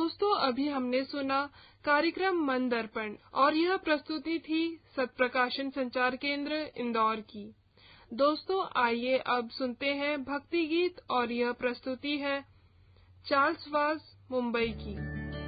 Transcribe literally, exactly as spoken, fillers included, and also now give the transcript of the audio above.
दोस्तों, अभी हमने सुना कार्यक्रम मन दर्पण और यह प्रस्तुति थी सत्प्रकाशन संचार केंद्र इंदौर की। दोस्तों, आइए अब सुनते हैं भक्ति गीत और यह प्रस्तुति है चार्ल्स वाज मुंबई की।